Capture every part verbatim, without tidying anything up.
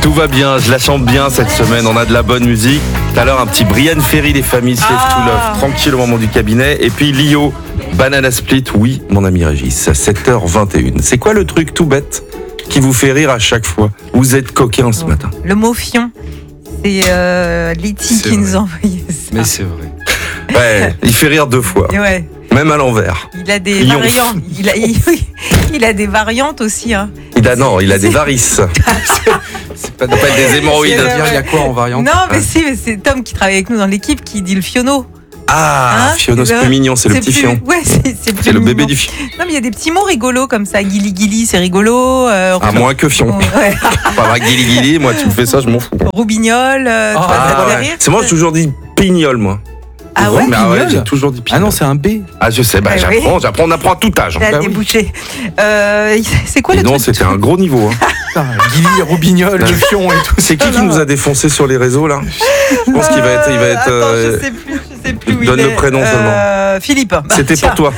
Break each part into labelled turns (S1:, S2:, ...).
S1: Tout va bien, je la chante bien cette semaine, on a de la bonne musique. Tout à l'heure, un petit Brian Ferry, les familles se lèvent
S2: Ah.
S1: tout neuf, tranquille au moment du cabinet. Et puis Lio, Banana Split, oui, mon ami Régis, à sept heures vingt et une. C'est quoi le truc tout bête qui vous fait rire à chaque fois? Vous êtes coquin ce matin.
S2: Le mot fion. C'est euh, Letty
S3: C'est
S2: qui
S3: vrai.
S2: nous a envoyé ça.
S3: Mais c'est vrai.
S1: Ouais, il fait rire deux fois,
S2: Et ouais.
S1: même à l'envers.
S2: Il a des
S1: Lion.
S2: variantes. Il a, il, il a des variantes aussi. Hein.
S1: Il a, non, il a des varices.
S3: C'est pas
S1: Ça s'appelle des hémorroïdes.
S2: C'est
S3: dire, il y a quoi en variante?
S2: Non, mais si, mais c'est Tom qui travaille avec nous dans l'équipe qui dit le fiono.
S1: Ah,
S2: Hein,
S1: Fiono, c'est
S2: c'est
S1: plus mignon, c'est le
S2: C'est
S1: petit
S2: plus-
S1: fion.
S2: Ouais, c'est c'est plus
S1: C'est le bébé
S2: mignon.
S1: du fion.
S2: Non, mais il y a des petits mots rigolos comme ça. Guili guili, c'est rigolo. Euh,
S1: Ah, moins que fion.
S2: ouais.
S1: Pas vrai, guili guili, moi tu me fais ça, je m'en fous.
S2: Roubignol. euh, tu
S3: Ah,
S2: vois, ça te
S1: Ah
S2: fait
S1: ouais.
S2: rire
S1: C'est moi, j'ai toujours dit pignol, moi.
S2: Ah ouais,
S1: Mais ah ouais,
S3: pignol.
S1: j'ai toujours dit
S3: Ah
S1: pignol.
S3: non, c'est un B.
S1: Ah, je sais, bah,
S2: Ouais,
S1: j'apprends, j'apprends, on apprend à tout âge.
S2: T'as
S3: Bah oui.
S2: débouché. Euh, c'est quoi
S1: Et
S2: le
S1: non,
S2: truc
S1: c'était un gros niveau. Hein.
S3: Putain, Guilly, Robignol, le fion et tout.
S1: C'est qui qui nous a défoncé sur les réseaux là? Je pense qu'il va être, il va être.
S2: Attends,
S1: euh,
S2: je sais plus, je sais plus où
S1: donne
S2: il
S1: le
S2: est.
S1: prénom
S2: Euh, Philippe.
S1: C'était
S2: Tiens,
S1: pour toi.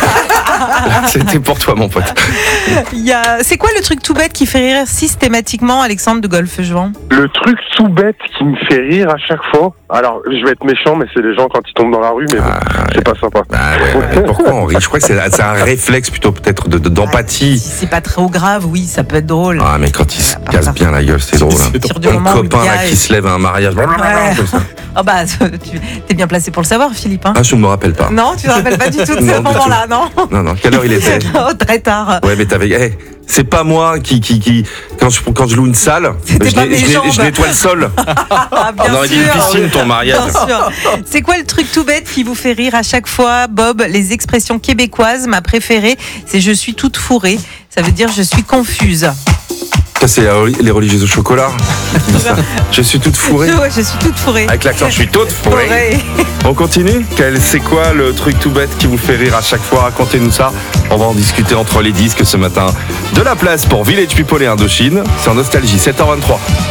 S1: C'était pour toi, mon pote.
S2: il y a- C'est quoi le truc tout bête qui fait rire systématiquement Alexandre de Golfe-Juan?
S4: Le truc tout bête qui me fait rire à chaque fois. Alors, je vais être méchant, mais c'est les gens quand ils tombent dans la rue, mais bon,
S1: Ah,
S4: c'est pas sympa.
S1: Bah ouais, ouais. Pourquoi on rit? Je crois que c'est c'est un réflexe plutôt peut-être de- de-
S2: Si
S1: d'empathie.
S2: c'est pas trop grave, oui, ça peut être drôle.
S1: Ah, mais quand il se
S2: Voilà,
S1: casse
S2: par
S1: bien la gueule, c'est drôle. hein.
S2: À partir du
S1: Un
S2: moment où le
S1: copain
S2: gars
S1: là,
S2: est-
S1: qui se lève à un mariage.
S2: Ouais.
S1: Comme ça.
S2: Ah bah, tu es bien placé pour le savoir, Philippe. Hein.
S1: Ah, je ne me rappelle pas.
S2: Non, tu te rappelles pas du tout de
S1: Non,
S2: ce
S1: du
S2: moment-là, non?
S1: Non, non. Quelle heure il était?
S2: Oh, très tard.
S1: Ouais, mais t'avais. Eh, c'est pas moi qui, qui, qui quand je quand je loue une salle,
S2: C'était
S1: je,
S2: pas
S1: n'ai-
S2: mes
S1: je n'ai-
S2: jambes.
S1: je nettoie le sol.
S2: Ah, bien
S1: On aurait dit une
S2: sûr.
S1: piscine, ton mariage.
S2: Bien sûr. C'est quoi le truc tout bête qui vous fait rire à chaque fois, Bob? Les expressions québécoises, ma préférée, c'est je suis toute fourrée. Ça veut dire je suis confuse.
S1: Ça, c'est euh, les religieuses au chocolat qui disent ça. Je suis toute fourrée.
S2: Ouais, je suis toute fourrée.
S1: Avec l'accent, je suis toute fourrée.
S2: Fourrée.
S1: On continue? Quel- C'est quoi le truc tout bête qui vous fait rire à chaque fois? Racontez-nous ça. On va en discuter entre les disques ce matin. De la place pour Village People et Indochine. C'est en Nostalgie, sept heures vingt-trois.